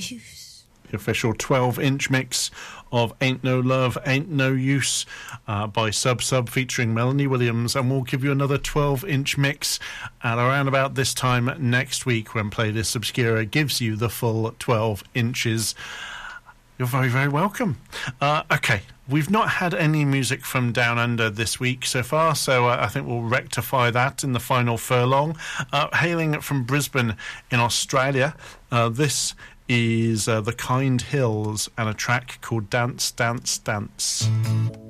Use. The official 12-inch mix of Ain't No Love, Ain't No Use by Sub Sub featuring Melanie Williams. And we'll give you another 12-inch mix at around about this time next week when Playlist Obscura gives you the full 12 inches. You're very, very welcome. Okay, we've not had any music from Down Under this week so far, so I think we'll rectify that in the final furlong. Hailing from Brisbane in Australia, this is The Kind Hills and a track called Dance, Dance, Dance.